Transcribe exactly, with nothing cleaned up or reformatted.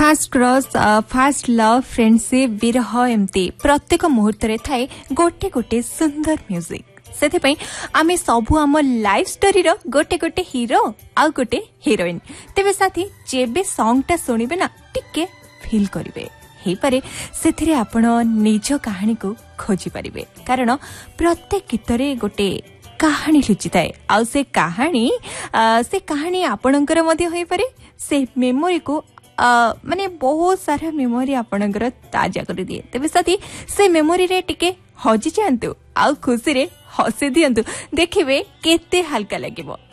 Fast cross fast love friendship विरह एमती प्रत्येक मुहूर्त रे थाए गोटे गोटे सुंदर म्यूजिक से आमे सबू आम लाइफ स्टोरी रो गोटे गोटे हीरो आ गोटे हीरोइन तेबे साथी जेबे सॉन्ग टा सुनिबे ना टिके फील करिवे हे पारे सेथिरे आपण निज कहानी को खोजी परिबे कारण प्रत्येक गीतरे गोटे कहानी लुचि थाए आ से कहानी से कहानी आपणकर मध्ये होई पारे से मेमोरी को माने बहुत सारा मेमोरी आपणकर ताजा कर दिए तेबे साथी से मेमोरी रे टिके हजी जांतु आ खुशी रे हसी दियंतु देखिबे केते हल्का लागिबो।